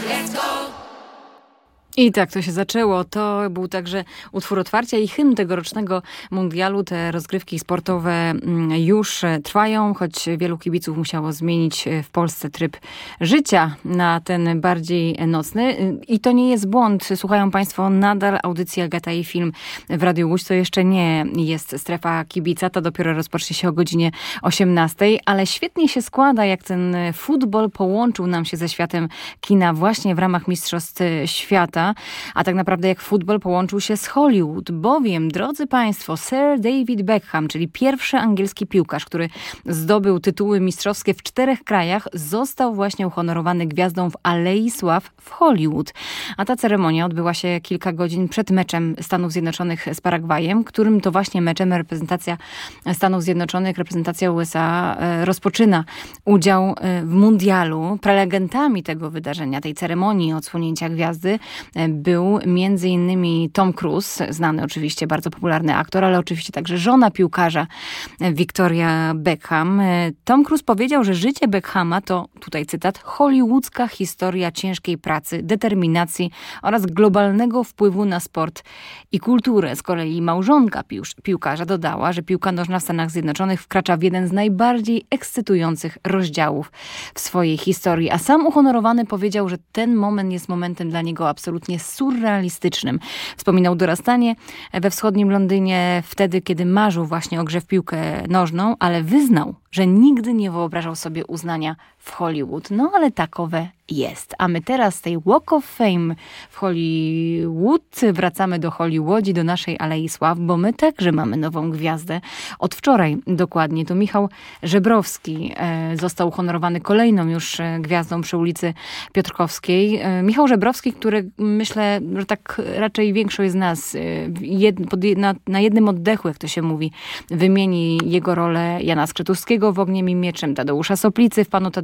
I tak to się zaczęło. To był także utwór otwarcia i hymn tegorocznego mundialu. Te rozgrywki sportowe już trwają, choć wielu kibiców musiało zmienić w Polsce tryb życia na ten bardziej nocny. I to nie jest błąd. Słuchają Państwo nadal audycji Agata i Film w Radiu Łódź. To jeszcze nie jest strefa kibica. To dopiero rozpocznie się o godzinie 18. Ale świetnie się składa, jak ten futbol połączył nam się ze światem kina właśnie w ramach Mistrzostw Świata. A tak naprawdę jak futbol połączył się z Hollywood, bowiem, drodzy Państwo, Sir David Beckham, czyli pierwszy angielski piłkarz, który zdobył tytuły mistrzowskie w 4 krajach, został właśnie uhonorowany gwiazdą w Alei Sław w Hollywood. A ta ceremonia odbyła się kilka godzin przed meczem Stanów Zjednoczonych z Paragwajem, którym to właśnie meczem reprezentacja Stanów Zjednoczonych, reprezentacja USA rozpoczyna udział w mundialu. Prelegentami tego wydarzenia, tej ceremonii odsłonięcia gwiazdy był między innymi Tom Cruise, znany oczywiście, bardzo popularny aktor, ale oczywiście także żona piłkarza Victoria Beckham. Tom Cruise powiedział, że życie Beckhama to, tutaj cytat, hollywoodzka historia ciężkiej pracy, determinacji oraz globalnego wpływu na sport i kulturę. Z kolei małżonka piłkarza dodała, że piłka nożna w Stanach Zjednoczonych wkracza w jeden z najbardziej ekscytujących rozdziałów w swojej historii. A sam uhonorowany powiedział, że ten moment jest momentem dla niego absolutnie surrealistycznym. Wspominał dorastanie we wschodnim Londynie wtedy, kiedy marzył właśnie o grze w piłkę nożną, ale wyznał, że nigdy nie wyobrażał sobie uznania w Hollywood. No ale takowe jest. A my teraz z tej Walk of Fame w Hollywood wracamy do Hollywoodzi, do naszej Alei Sław, bo my także mamy nową gwiazdę. Od wczoraj dokładnie. To Michał Żebrowski został uhonorowany kolejną już gwiazdą przy ulicy Piotrkowskiej. Michał Żebrowski, który myślę, że tak raczej większość z nas na jednym oddechu, jak to się mówi, wymieni jego rolę Jana Skrzytuskiego w Ogniem i Mieczem, Tadeusza Soplicy w Panu